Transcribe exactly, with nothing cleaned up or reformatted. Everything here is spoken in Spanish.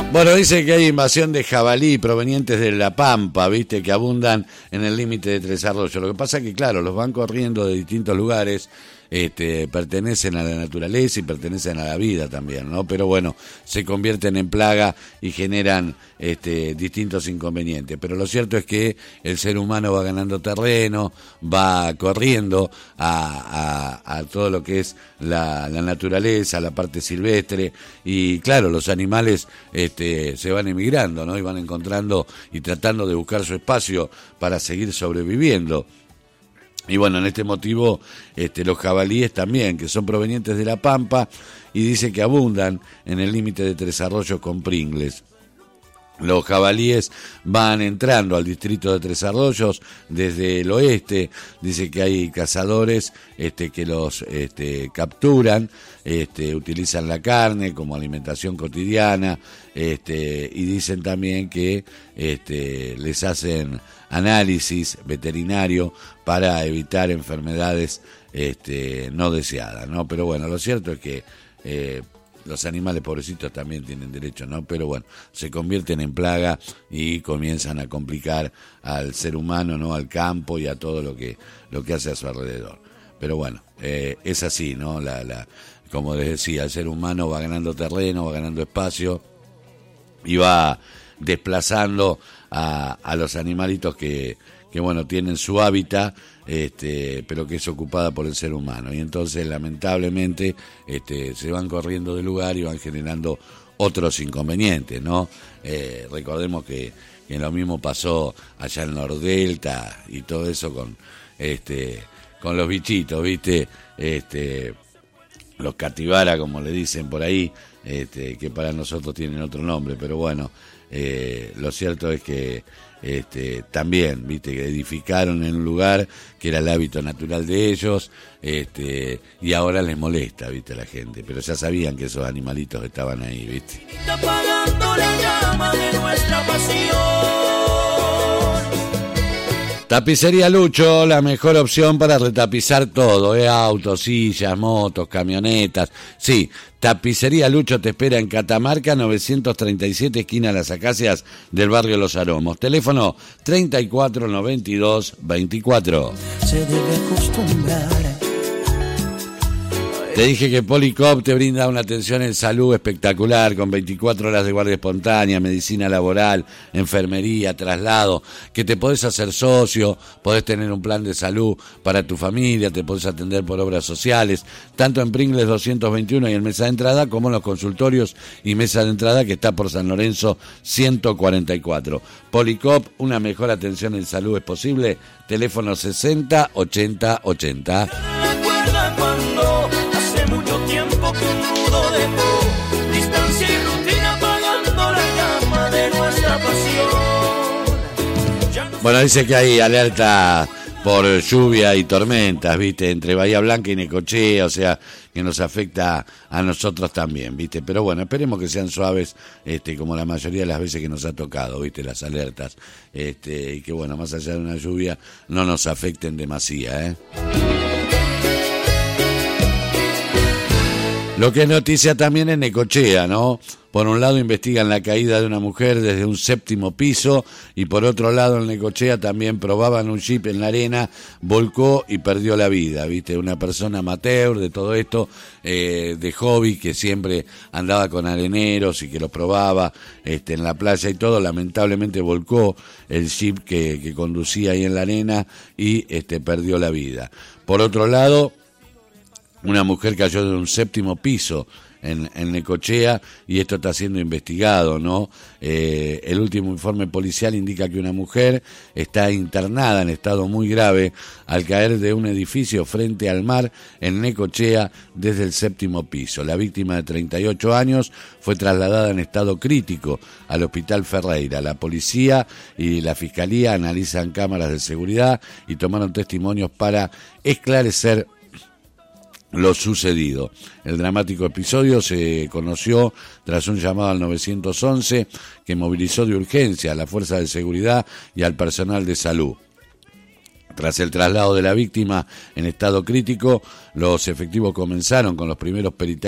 Bueno, dice que hay invasión de jabalí provenientes de La Pampa, viste, que abundan en el límite de Tres Arroyos. Lo que pasa es que, claro, los van corriendo de distintos lugares, este, pertenecen a la naturaleza y pertenecen a la vida también, ¿no? Pero bueno, se convierten en plaga y generan este, distintos inconvenientes. Pero lo cierto es que el ser humano va ganando terreno, va corriendo a, a, a todo lo que es la, la naturaleza, la parte silvestre, y claro, los animales este, se van emigrando, ¿no? Y van encontrando y tratando de buscar su espacio para seguir sobreviviendo. Y bueno, en este motivo, este, los jabalíes también, que son provenientes de La Pampa, y dice que abundan en el límite de Tres Arroyos con Pringles. Los jabalíes van entrando al distrito de Tres Arroyos desde el oeste. Dice que hay cazadores este, que los este, capturan, este, utilizan la carne como alimentación cotidiana, este, y dicen también que este, les hacen análisis veterinario para evitar enfermedades este, no deseadas, ¿no? Pero bueno, lo cierto es que eh, los animales pobrecitos también tienen derecho, ¿no? Pero bueno, se convierten en plaga y comienzan a complicar al ser humano, ¿no? Al campo y a todo lo que lo que hace a su alrededor. Pero bueno, eh, es así, ¿no? La, la, como les decía, el ser humano va ganando terreno, va ganando espacio y va desplazando a, a los animalitos que, que bueno, tienen su hábitat, este, pero que es ocupada por el ser humano, y entonces lamentablemente este, se van corriendo del lugar y van generando otros inconvenientes, ¿no? Eh, recordemos que, que lo mismo pasó allá en Nordelta y todo eso con este con los bichitos, ¿viste? Este, los capibara, como le dicen por ahí, este, que para nosotros tienen otro nombre, pero bueno, eh, lo cierto es que Este, también, viste, que edificaron en un lugar que era el hábito natural de ellos, este, y ahora les molesta, viste, a la gente, pero ya sabían que esos animalitos estaban ahí, viste. Está apagando la llama de nuestra pasión. Tapicería Lucho, la mejor opción para retapizar todo, ¿eh? Autos, sillas, motos, camionetas. Sí, Tapicería Lucho te espera en Catamarca novecientos treinta y siete, esquina Las Acacias del barrio Los Aromos. Teléfono treinta y cuatro noventa y dos veinticuatro. Se debe acostumbrar. Te dije que Policop te brinda una atención en salud espectacular, con veinticuatro horas de guardia espontánea, medicina laboral, enfermería, traslado, que te podés hacer socio, podés tener un plan de salud para tu familia, te podés atender por obras sociales, tanto en Pringles doscientos veintiuno y en Mesa de Entrada, como en los consultorios y Mesa de Entrada, que está por San Lorenzo ciento cuarenta y cuatro. Policop, una mejor atención en salud es posible. Teléfono sesenta ochenta ochenta. Recuerda cuando hace mucho tiempo que un nudo dejó distancia y rutina apagando la llama de nuestra pasión. No... Bueno, dice que hay alerta por lluvia y tormentas, viste, entre Bahía Blanca y Necochea, o sea, que nos afecta a nosotros también, viste, pero bueno, esperemos que sean suaves, este, como la mayoría de las veces que nos ha tocado, viste, las alertas, este, y que bueno, más allá de una lluvia, no nos afecten demasiado, ¿eh? Lo que es noticia también es Necochea, ¿no? Por un lado investigan la caída de una mujer desde un séptimo piso, y por otro lado en Necochea también probaban un jeep en la arena, volcó y perdió la vida, ¿viste? Una persona amateur de todo esto, eh, de hobby, que siempre andaba con areneros y que lo probaba este, en la playa y todo, lamentablemente volcó el jeep que, que conducía ahí en la arena y este, perdió la vida. Por otro lado, una mujer cayó de un séptimo piso en, en Necochea, y esto está siendo investigado, ¿no? Eh, el último informe policial indica que una mujer está internada en estado muy grave al caer de un edificio frente al mar en Necochea desde el séptimo piso. La víctima, de treinta y ocho años, fue trasladada en estado crítico al Hospital Ferreira. La policía y la fiscalía analizan cámaras de seguridad y tomaron testimonios para esclarecer lo sucedido. El dramático episodio se conoció tras un llamado al nueve once que movilizó de urgencia a la fuerza de seguridad y al personal de salud. Tras el traslado de la víctima en estado crítico, los efectivos comenzaron con los primeros peritajes